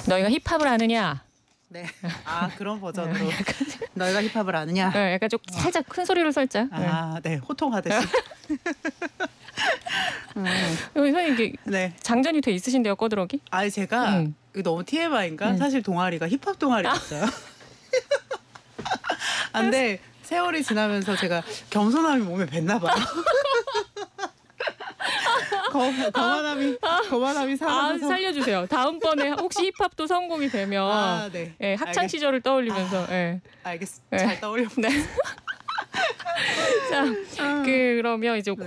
너희가 힙합을 아느냐? 네. 아 그런 버전으로 너희가 힙합을 아느냐? 네, 약간 좀 살짝 큰 소리로 살짝. 아, 네. 호통하듯이. 선생님 이게 네. 장전이 돼 있으신데요, 꺼드러기? 아, 제가 이거 너무 TMI인가? 사실 동아리가 힙합 동아리였어요. 아, 근데 세월이 지나면서 제가 겸손함이 몸에 뱄나 봐요. 거만함이 사라져서. 살려주세요. 다음번에 혹시 힙합도 성공이 되면 네. 예, 학창 시절을 떠올리면서 알겠습니다. 잘 떠올려. 네. 자, 그러면 이제